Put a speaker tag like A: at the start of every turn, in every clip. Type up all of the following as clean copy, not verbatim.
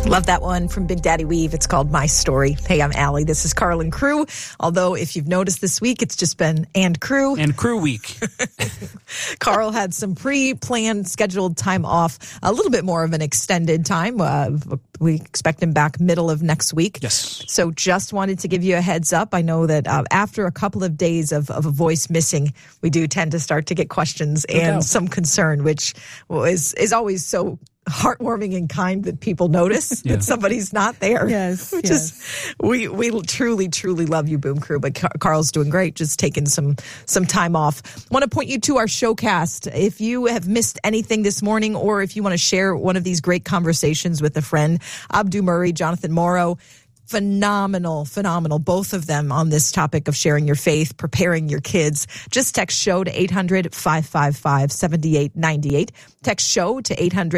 A: Love that one from Big Daddy Weave. It's called My Story. Hey, I'm Allie. This is Carl and Crew. Although, if you've noticed this week, it's just been And Crew.
B: And Crew Week.
A: Carl had some pre-planned scheduled time off, a little bit more of an extended time. We expect him back middle of next week.
B: Yes.
A: So just wanted to give you a heads up. I know that after a couple of days of a voice missing, we do tend to start to get questions and some concern, which is always so heartwarming and kind that people notice that somebody's not there.
C: Yes.
A: We truly, truly love you, Boom Crew. But Carl's doing great, just taking some time off. Want to point you to our showcast. If you have missed anything this morning, or if you want to share one of these great conversations with a friend, Abdu Murray, Jonathan Morrow, phenomenal, both of them on this topic of sharing your faith, preparing your kids. Just text SHOW to 800-555-7898. Text SHOW to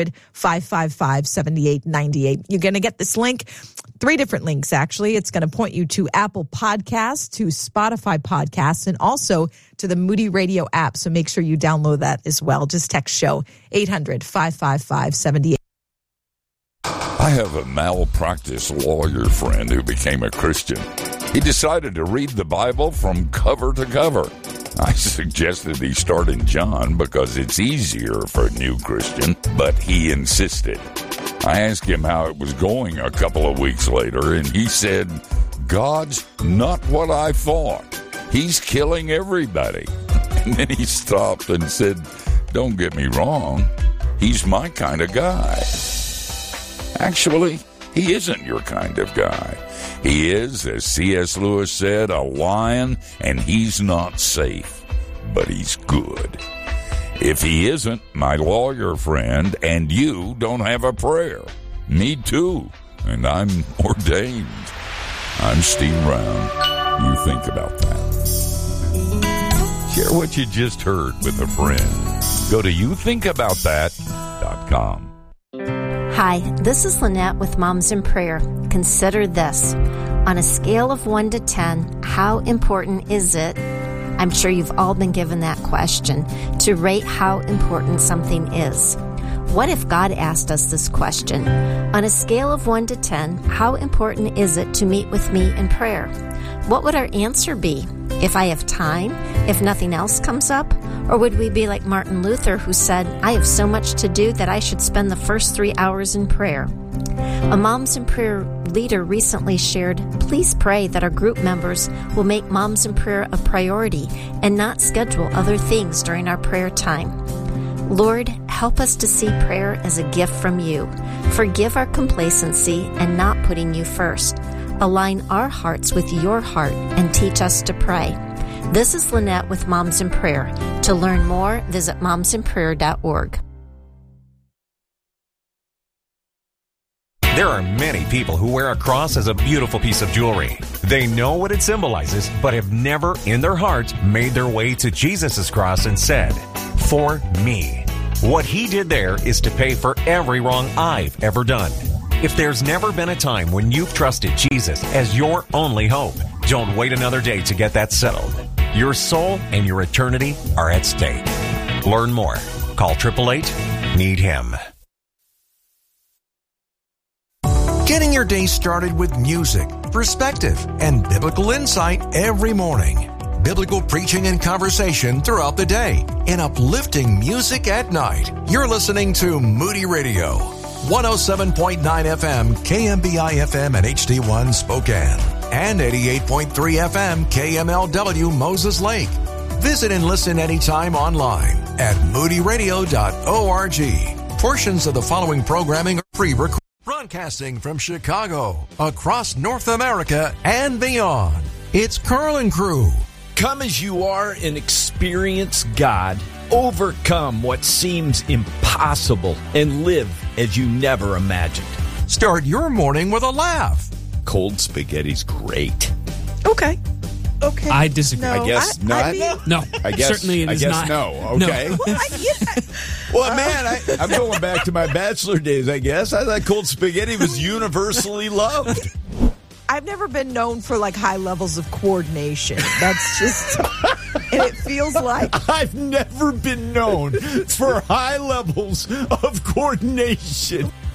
A: 800-555-7898. You're going to get this link, 3 different links, actually. It's going to point you to Apple Podcasts, to Spotify Podcasts, and also to the Moody Radio app. So make sure you download that as well. Just text SHOW, 800-555-7898.
D: I have a malpractice lawyer friend who became a Christian. He decided to read the Bible from cover to cover. I suggested he start in John because it's easier for a new Christian, but he insisted. I asked him how it was going a couple of weeks later, and he said, "God's not what I thought. He's killing everybody." And then he stopped and said, "Don't get me wrong. He's my kind of guy." Actually, he isn't your kind of guy. He is, as C.S. Lewis said, a lion, and he's not safe, but he's good. If he isn't my lawyer friend, and you don't have a prayer, me too, and I'm ordained. I'm Steve Brown. You think about that. Share what you just heard with a friend. Go to youthinkaboutthat.com.
E: Hi, this is Lynette with Moms in Prayer. Consider this. On a scale of 1 to 10, how important is it? I'm sure you've all been given that question, to rate how important something is. What if God asked us this question? On a scale of 1 to 10, how important is it to meet with me in prayer? What would our answer be? If I have time? If nothing else comes up? Or would we be like Martin Luther, who said, "I have so much to do that I should spend the first 3 hours in prayer"? A Moms in Prayer leader recently shared, "Please pray that our group members will make Moms in Prayer a priority and not schedule other things during our prayer time." Lord, help us to see prayer as a gift from you. Forgive our complacency and not putting you first. Align our hearts with your heart and teach us to pray. This is Lynette with Moms in Prayer. To learn more, visit momsinprayer.org.
F: There are many people who wear a cross as a beautiful piece of jewelry. They know what it symbolizes, but have never in their hearts made their way to Jesus' cross and said, "For me." What he did there is to pay for every wrong I've ever done. If there's never been a time when you've trusted Jesus as your only hope, don't wait another day to get that settled. Your soul and your eternity are at stake. Learn more. Call 888-NEED-HIM.
G: Getting your day started with music, perspective, and biblical insight every morning. Biblical preaching and conversation throughout the day, and uplifting music at night. You're listening to Moody Radio, 107.9 FM, KMBI FM and HD1 Spokane, and 88.3 FM, KMLW Moses Lake. Visit and listen anytime online at moodyradio.org. Portions of the following programming are pre-recorded. Broadcasting from Chicago, across North America and beyond, it's Carl and Crew.
H: Come as you are and experience God. Overcome what seems impossible and live as you never imagined.
G: Start your morning with a laugh.
H: Cold spaghetti's great.
A: Okay.
B: I disagree.
H: I guess not.
B: No.
H: I guess
B: certainly it is not.
H: no. Okay.
B: No.
H: Well, man, I'm going back to my bachelor days, I guess. I thought cold spaghetti was universally loved.
A: I've never been known for like high levels of coordination. That's just, and it feels like
H: I've never been known for high levels of coordination.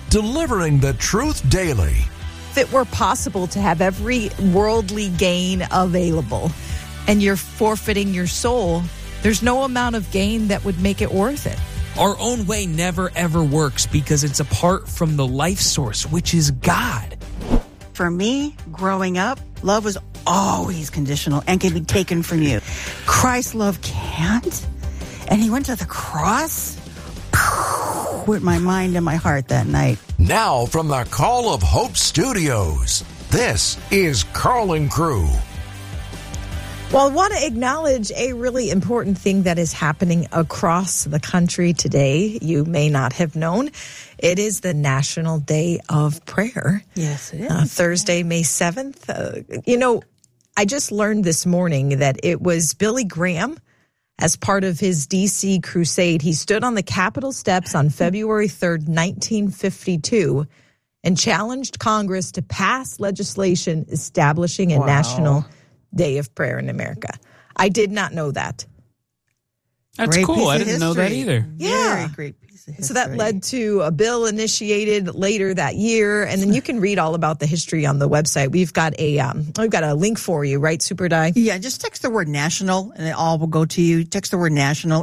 G: delivering the truth daily.
A: If it were possible to have every worldly gain available and you're forfeiting your soul, there's no amount of gain that would make it worth it.
B: Our own way never ever works because it's apart from the life source, which is God.
C: For me, growing up, love was always conditional and can be taken from you. Christ's love can't. And he went to the cross with my mind and my heart that night.
G: Now from the Call of Hope Studios, this is Carl and Crew.
A: Well, I want to acknowledge a really important thing that is happening across the country today. You may not have known. It is the National Day of Prayer.
C: Yes, it is.
A: Thursday, May 7th. I just learned this morning that it was Billy Graham, as part of his D.C. crusade. He stood on the Capitol steps on February 3rd, 1952, and challenged Congress to pass legislation establishing a National Day of Prayer in America. I did not know that.
B: That's
C: great
B: cool. I
C: piece of
B: didn't know that
C: history.
B: either.
A: Yeah.
C: Very great piece of history.
A: So that led to a bill initiated later that year, and then you can read all about the history on the website. We've got a link for you, right, Super Di?
C: Yeah, just text the word national and it all will go to you. Text the word national,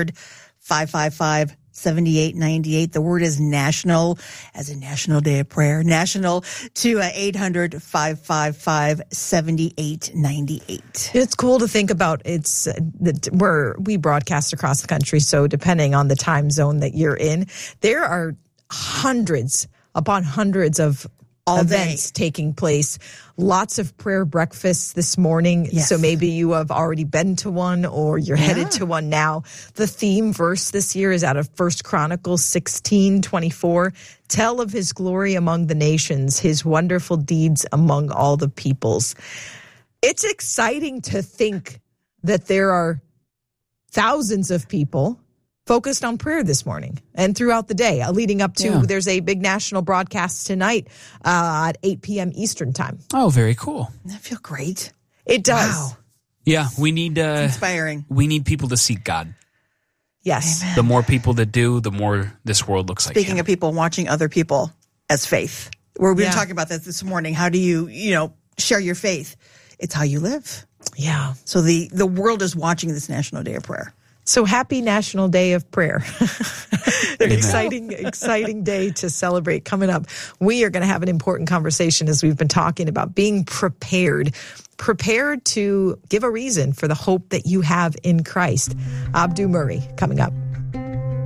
C: 800-555-7898. The word is national, as a National Day of Prayer. National to 800-555-7898.
A: It's cool to think about. We broadcast across the country, so depending on the time zone that you're in, there are hundreds upon hundreds of events taking place. Lots of prayer breakfasts this morning.
C: Yes.
A: So maybe you have already been to one or you're headed to one now. The theme verse this year is out of 1 Chronicles 16:24. Tell of his glory among the nations, his wonderful deeds among all the peoples. It's exciting to think that there are thousands of people focused on prayer this morning and throughout the day, leading up to, there's a big national broadcast tonight at 8 p.m. Eastern time.
B: Oh, very cool.
C: Doesn't that feel great?
A: It does.
C: Wow.
B: Yeah, we need
C: Inspiring.
B: we need people to seek God.
A: Yes.
C: Amen.
B: The more people that do, the more this world looks like
C: Speaking
B: him.
C: of people watching other people as faith, we've been talking about that this morning. How do you share your faith? It's how you live.
A: Yeah.
C: So the world is watching this National Day of Prayer.
A: So happy National Day of Prayer. An exciting day to celebrate coming up. We are going to have an important conversation, as we've been talking about being prepared to give a reason for the hope that you have in Christ. Abdu Murray coming up.